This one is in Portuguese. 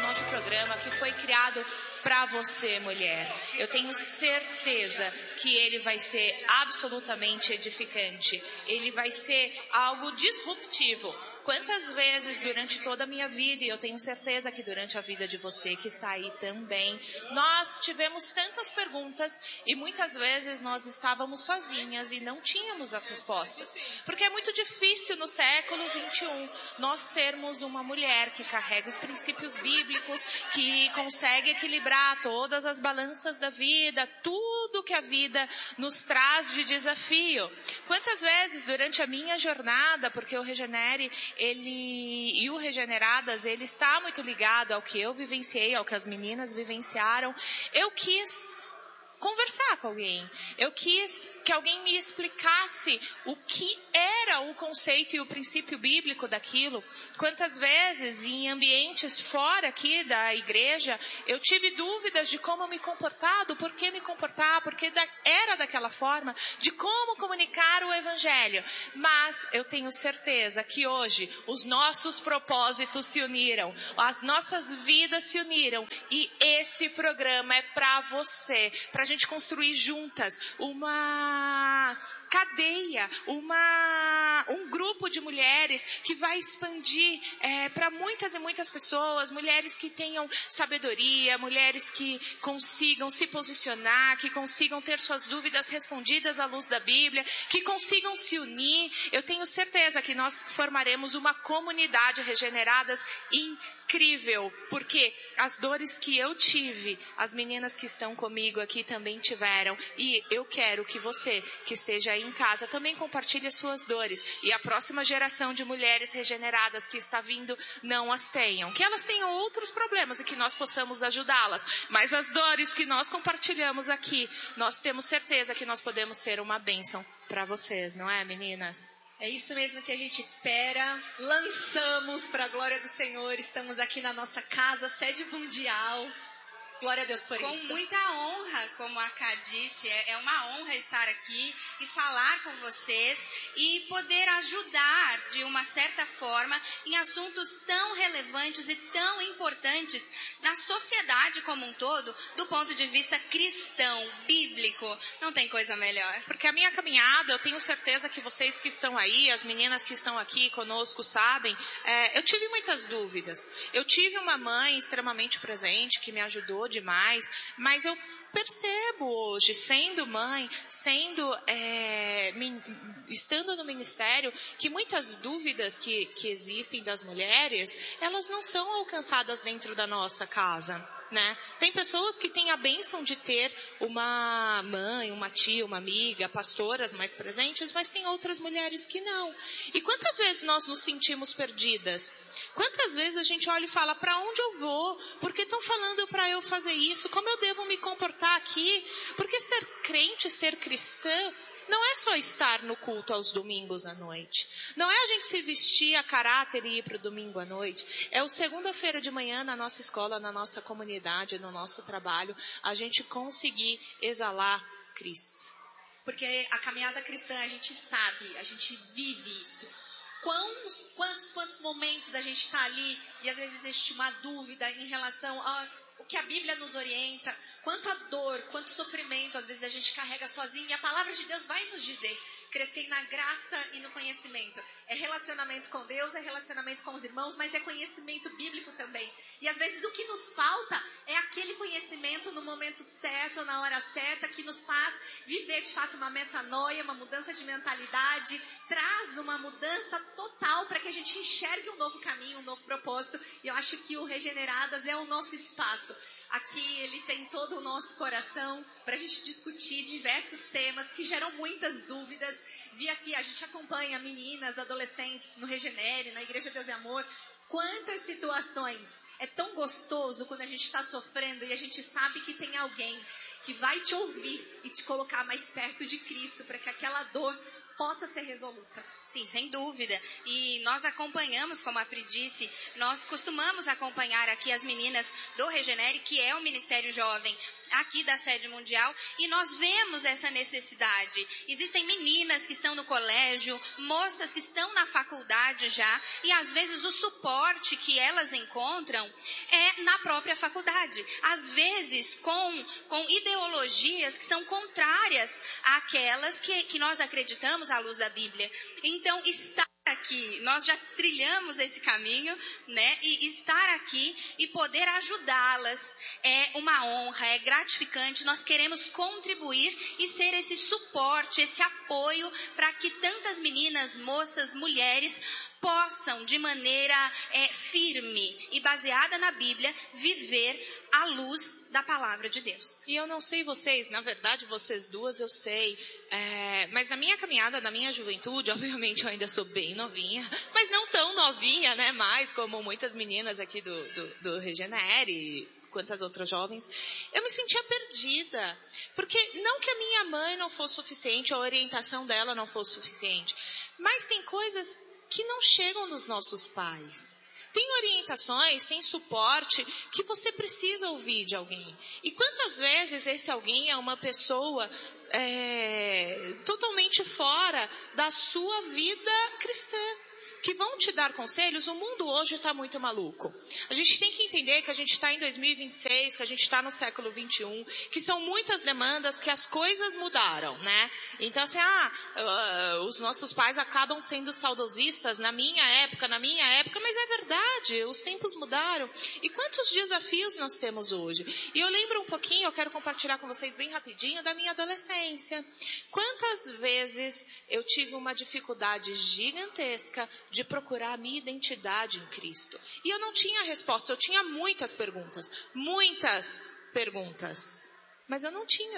nosso programa que foi criado para você, mulher. Eu tenho certeza que ele vai ser absolutamente edificante. Ele vai ser algo disruptivo. Quantas vezes durante toda a minha vida, e eu tenho certeza que durante a vida de você que está aí também, nós tivemos tantas perguntas e muitas vezes nós estávamos sozinhas e não tínhamos as respostas. Porque é muito difícil no século 21 nós sermos uma mulher que carrega os princípios bíblicos, que consegue equilibrar todas as balanças da vida, tudo que a vida nos traz de desafio. Quantas vezes durante a minha jornada, porque o Regenere, e o Regeneradas, ele está muito ligado ao que eu vivenciei, ao que as meninas vivenciaram. Eu quis conversar com alguém. Eu quis que alguém me explicasse o que era o conceito e o princípio bíblico daquilo. Quantas vezes em ambientes fora aqui da igreja, eu tive dúvidas de como me comportar, do porquê me comportar, porque era daquela forma, de como comunicar o evangelho. Mas eu tenho certeza que hoje os nossos propósitos se uniram, as nossas vidas se uniram e esse programa é para você, para a gente construir juntas uma cadeia, um grupo de mulheres que vai expandir para muitas e muitas pessoas, mulheres que tenham sabedoria, mulheres que consigam se posicionar, que consigam ter suas dúvidas respondidas à luz da Bíblia, que consigam se unir. Eu tenho certeza que nós formaremos uma comunidade Regeneradas incrível, porque as dores que eu tive, as meninas que estão comigo aqui também tiveram, e eu quero que você, que esteja aí em casa, também compartilhe as suas dores, e a próxima geração de mulheres regeneradas que está vindo, não as tenham, que elas tenham outros problemas e que nós possamos ajudá-las, mas as dores que nós compartilhamos aqui, nós temos certeza que nós podemos ser uma bênção para vocês, não é, meninas? É isso mesmo que a gente espera. Lançamos para a glória do Senhor. Estamos aqui na nossa casa, sede mundial. Glória a Deus por com isso. Com muita honra, como a Ká disse, é uma honra estar aqui e falar com vocês e poder ajudar de uma certa forma em assuntos tão relevantes e tão importantes na sociedade como um todo, do ponto de vista cristão, bíblico. Não tem coisa melhor. Porque a minha caminhada, eu tenho certeza que vocês que estão aí, as meninas que estão aqui conosco sabem, eu tive muitas dúvidas. Eu tive uma mãe extremamente presente que me ajudou demais, mas eu percebo hoje, sendo mãe, estando no ministério, que muitas dúvidas que existem das mulheres, elas não são alcançadas dentro da nossa casa, né? Tem pessoas que têm a bênção de ter uma mãe, uma tia, uma amiga, pastoras mais presentes, mas tem outras mulheres que não. E quantas vezes nós nos sentimos perdidas? Quantas vezes a gente olha e fala, para onde eu vou? Por que estão falando para eu fazer isso? Como eu devo me comportar aqui? Porque ser crente, ser cristã, não é só estar no culto aos domingos à noite. Não é a gente se vestir a caráter e ir para o domingo à noite. É o segunda-feira de manhã na nossa escola, na nossa comunidade, no nosso trabalho, a gente conseguir exalar Cristo. Porque a caminhada cristã, a gente sabe, a gente vive isso. Quantos momentos a gente está ali e às vezes existe uma dúvida em relação ao que a Bíblia nos orienta, quanta dor, quanto sofrimento às vezes a gente carrega sozinho, e a palavra de Deus vai nos dizer, crescer na graça e no conhecimento. É relacionamento com Deus, é relacionamento com os irmãos, mas é conhecimento bíblico também. E às vezes o que nos falta é aquele conhecimento no momento certo, na hora certa, que nos faz viver de fato uma metanoia, uma mudança de mentalidade, traz uma mudança total para que a gente enxergue um novo caminho, um novo propósito. E eu acho que o Regeneradas é o nosso espaço. Aqui ele tem todo o nosso coração para a gente discutir diversos temas que geram muitas dúvidas. Vi aqui, a gente acompanha meninas, adolescentes no Regenere, na Igreja Deus e Amor. Quantas situações. É tão gostoso quando a gente está sofrendo e a gente sabe que tem alguém que vai te ouvir e te colocar mais perto de Cristo para que aquela dor possa ser resoluta. Sim, sem dúvida. E nós acompanhamos, como a Pri disse, nós costumamos acompanhar aqui as meninas do Regenere, que é o Ministério Jovem, aqui da sede mundial, e nós vemos essa necessidade. Existem meninas que estão no colégio, moças que estão na faculdade já, e às vezes o suporte que elas encontram é na própria faculdade. Às vezes com ideologias que são contrárias àquelas que nós acreditamos à luz da Bíblia. Então, estar aqui, nós já trilhamos esse caminho, né? E estar aqui e poder ajudá-las é uma honra, é gratificante. Nós queremos contribuir e ser esse suporte, esse apoio para que tantas meninas, moças, mulheres possam, de maneira firme e baseada na Bíblia, viver à luz da palavra de Deus. E eu não sei vocês, na verdade vocês duas eu sei, mas na minha caminhada, na minha juventude, obviamente eu ainda sou bem novinha, mas não tão novinha, né, mais como muitas meninas aqui do Regenere, quantas outras jovens, eu me sentia perdida, porque não que a minha mãe não fosse suficiente, a orientação dela não fosse suficiente, mas tem coisas que não chegam dos nossos pais. Tem orientações, tem suporte que você precisa ouvir de alguém. E quantas vezes esse alguém é uma pessoa totalmente fora da sua vida cristã, que vão te dar conselhos. O mundo hoje está muito maluco. A gente tem que entender que a gente está em 2026, que a gente está no século 21, que são muitas demandas, que as coisas mudaram, né? Então, assim, os nossos pais acabam sendo saudosistas na minha época, mas é verdade, os tempos mudaram. E quantos desafios nós temos hoje? E eu lembro um pouquinho, eu quero compartilhar com vocês bem rapidinho, da minha adolescência. Quantas vezes eu tive uma dificuldade gigantesca de procurar a minha identidade em Cristo. E eu não tinha resposta, eu tinha muitas perguntas, mas eu não tinha